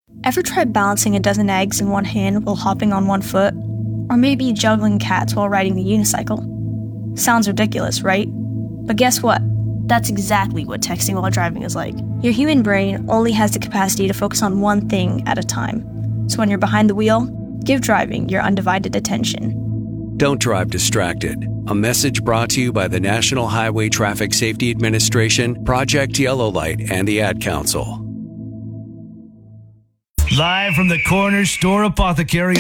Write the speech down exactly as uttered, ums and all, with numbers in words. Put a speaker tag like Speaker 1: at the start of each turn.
Speaker 1: Ever try balancing a dozen eggs in one hand while hopping on one foot? Or maybe juggling cats while riding a unicycle? Sounds ridiculous, right? But guess what? That's exactly what texting while driving is like. Your human brain only has the capacity to focus on one thing at a time. So when you're behind the wheel, give driving your undivided attention.
Speaker 2: Don't drive distracted. A message brought to you by the National Highway Traffic Safety Administration, Project Yellow Light, and the Ad Council.
Speaker 3: Live from the Corner Store Apothecary